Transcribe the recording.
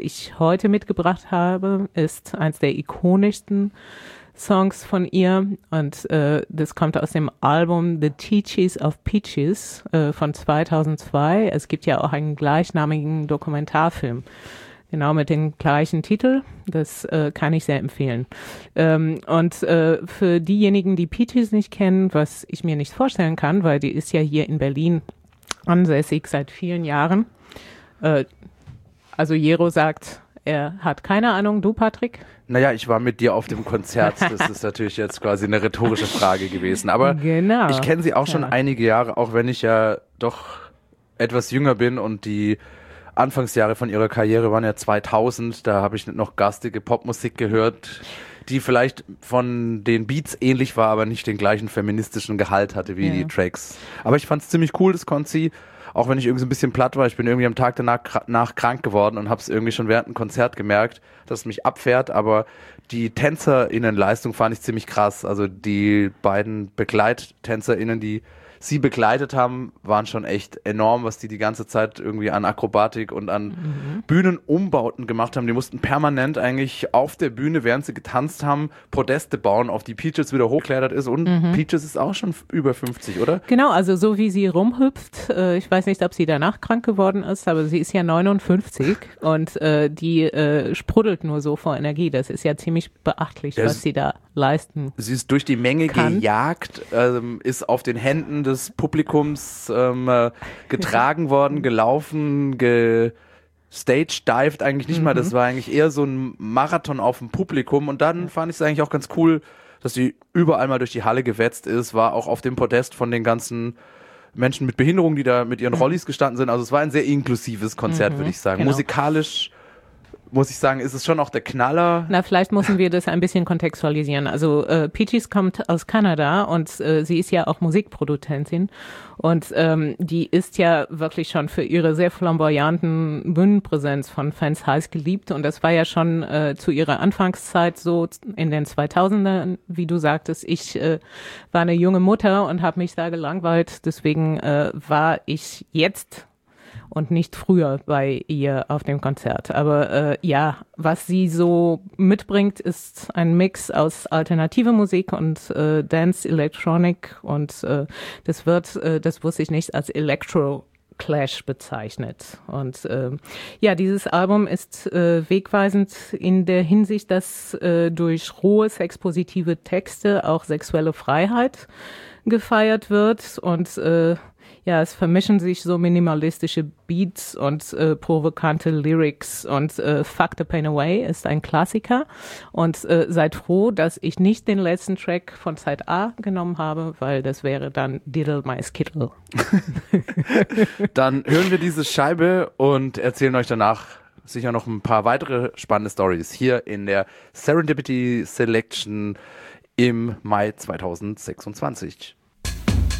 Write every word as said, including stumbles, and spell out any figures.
ich heute mitgebracht habe, ist eins der ikonischsten Songs von ihr und äh, das kommt aus dem Album The Teaches of Peaches äh, von zweitausendzwei. Es gibt ja auch einen gleichnamigen Dokumentarfilm, genau mit dem gleichen Titel. Das äh, kann ich sehr empfehlen. Ähm, und äh, für diejenigen, die Peaches nicht kennen, was ich mir nicht vorstellen kann, weil die ist ja hier in Berlin ansässig seit vielen Jahren. Äh, also Jero sagt, er hat keine Ahnung. Du, Patrick? Naja, ich war mit dir auf dem Konzert. Das ist natürlich jetzt quasi eine rhetorische Frage gewesen. Aber genau. Ich kenne sie auch schon ja. einige Jahre, auch wenn ich ja doch etwas jünger bin und die Anfangsjahre von ihrer Karriere waren ja zweitausend. Da habe ich noch garstige Popmusik gehört, die vielleicht von den Beats ähnlich war, aber nicht den gleichen feministischen Gehalt hatte wie ja. die Tracks. Aber ich fand es ziemlich cool, das konnte sie. Auch wenn ich irgendwie so ein bisschen platt war, ich bin irgendwie am Tag danach nach krank geworden und habe es irgendwie schon während dem Konzert gemerkt, dass es mich abfährt, aber die TänzerInnen-Leistung fand ich ziemlich krass. Also die beiden BegleittänzerInnen, die sie begleitet haben, waren schon echt enorm, was die die ganze Zeit irgendwie an Akrobatik und an mhm. Bühnenumbauten gemacht haben. Die mussten permanent eigentlich auf der Bühne, während sie getanzt haben, Podeste bauen, auf die Peaches wieder hochgeklettert ist. Und mhm. Peaches ist auch schon über fünfzig, oder? Genau, also so wie sie rumhüpft, äh, ich weiß nicht, ob sie danach krank geworden ist, aber sie ist ja neunundfünfzig und äh, die äh, sprudelt nur so vor Energie. Das ist ja ziemlich beachtlich, das was sie da leisten Sie ist durch die Menge kann. gejagt, ähm, ist auf den Händen des Publikums ähm, äh, getragen worden, gelaufen, gestagedived eigentlich nicht mhm. mal. Das war eigentlich eher so ein Marathon auf dem Publikum. Und dann fand ich es eigentlich auch ganz cool, dass sie überall mal durch die Halle gewetzt ist, war auch auf dem Podest von den ganzen Menschen mit Behinderung, die da mit ihren Rollis gestanden sind. Also es war ein sehr inklusives Konzert, mhm. würde ich sagen. Genau. Musikalisch muss ich sagen, ist es schon auch der Knaller. Na, vielleicht müssen wir das ein bisschen kontextualisieren. Also äh, Peaches kommt aus Kanada und äh, sie ist ja auch Musikproduzentin und ähm, die ist ja wirklich schon für ihre sehr flamboyanten Bühnenpräsenz von Fans heiß geliebt und das war ja schon äh, zu ihrer Anfangszeit so in den zweitausendern, wie du sagtest. Ich äh, war eine junge Mutter und habe mich da gelangweilt, deswegen äh, war ich jetzt und nicht früher bei ihr auf dem Konzert. Aber äh, ja, was sie so mitbringt, ist ein Mix aus alternative Musik und äh, Dance Electronic und äh, das wird, äh, das wusste ich nicht, als Electro Clash bezeichnet. Und äh, ja, dieses Album ist äh, wegweisend in der Hinsicht, dass äh, durch rohe sexpositive Texte auch sexuelle Freiheit gefeiert wird und äh, ja, es vermischen sich so minimalistische Beats und äh, provokante Lyrics und äh, Fuck the Pain Away ist ein Klassiker und äh, seid froh, dass ich nicht den letzten Track von Side A genommen habe, weil das wäre dann Diddle My Skittle. Dann hören wir diese Scheibe und erzählen euch danach sicher noch ein paar weitere spannende Stories hier in der Serendipity Selection im Mai zweitausendsechsundzwanzig.